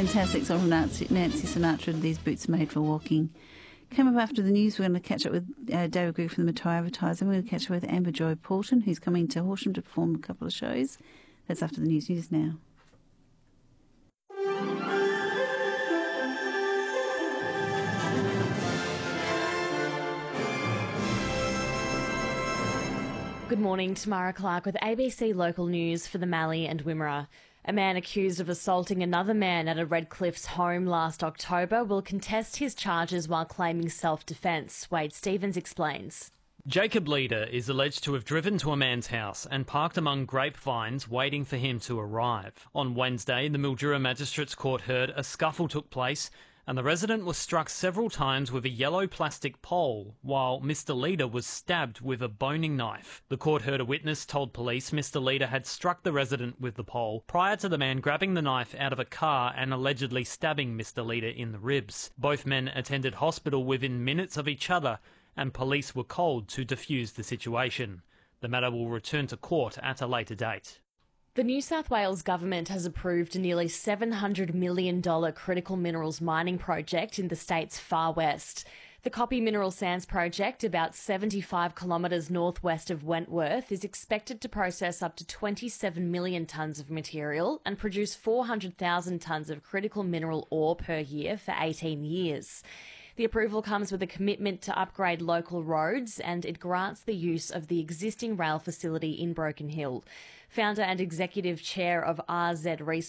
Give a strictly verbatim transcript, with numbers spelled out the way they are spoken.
fantastic song from Nancy, Nancy Sinatra, These Boots Are Made for Walking. Coming up after the news, we're going to catch up with uh, David Greig from the Matai Advertiser. We're going to catch up with Amber Joy Porton, who's coming to Horsham to perform a couple of shows. That's after the news. News now. Good morning, Tamara Clark with A B C Local News for the Mallee and Wimmera. A man accused of assaulting another man at a Redcliffs home last October will contest his charges while claiming self-defence. Wade Stevens explains. Jacob Leader is alleged to have driven to a man's house and parked among grapevines waiting for him to arrive. On Wednesday, the Mildura Magistrates Court heard a scuffle took place and the resident was struck several times with a yellow plastic pole, while Mister Leader was stabbed with a boning knife. The court heard a witness told police Mister Leader had struck the resident with the pole prior to the man grabbing the knife out of a car and allegedly stabbing Mister Leader in the ribs. Both men attended hospital within minutes of each other, and police were called to defuse the situation. The matter will return to court at a later date. The New South Wales government has approved a nearly seven hundred million dollars critical minerals mining project in the state's far west. The Copy Mineral Sands project, about seventy-five kilometres northwest of Wentworth, is expected to process up to twenty-seven million tonnes of material and produce four hundred thousand tonnes of critical mineral ore per year for eighteen years. The approval comes with a commitment to upgrade local roads, and it grants the use of the existing rail facility in Broken Hill. Founder and Executive Chair of R Z Resources